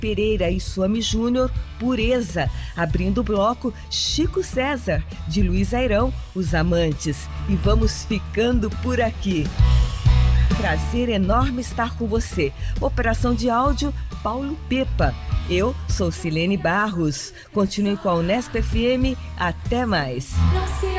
Pereira e Suami Júnior, Pureza. Abrindo o bloco, Chico César, de Luiz Airão, Os Amantes. E vamos ficando por aqui. Prazer enorme estar com você. Operação de áudio, Paulo Pepa. Eu sou Silene Barros. Continue com a Unesp FM. Até mais.